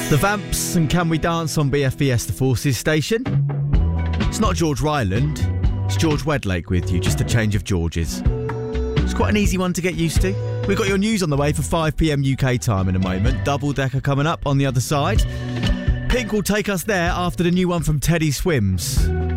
The Vamps and Can We Dance on BFBS, the Forces station. It's not George Ryland, it's George Wedlake with you, just a change of Georges. It's quite an easy one to get used to. We've got your news on the way for 5pm UK time in a moment. Double Decker coming up on the other side. Pink will take us there after the new one from Teddy Swims.